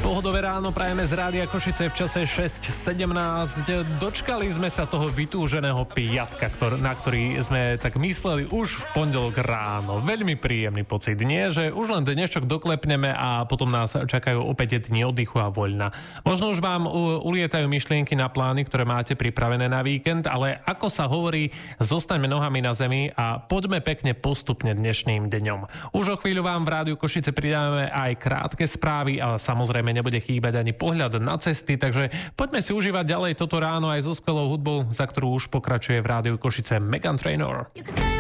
Pohodové ráno prajeme z Rádia Košice v čase 6:17. Dočkali sme sa toho vytúženého piatka, na ktorý sme tak mysleli už v pondelok ráno. Veľmi príjemný pocit, nie? Že už len dnešok doklepneme a potom nás čakajú opäť dni oddychu a voľna. Možno už vám ulietajú myšlienky na plány, ktoré máte pripravené na víkend, ale ako sa hovorí, zostaňme nohami na zemi a poďme pekne postupne dnešným dňom. Už o chvíľu vám v Rádiu Košice pridáme aj krátke správy a samozrejme nebude chýbať ani pohľad na cesty, takže poďme si užívať ďalej toto ráno aj so skvelou hudbou, za ktorú už pokračuje v Rádiu Košice Meghan Trainor.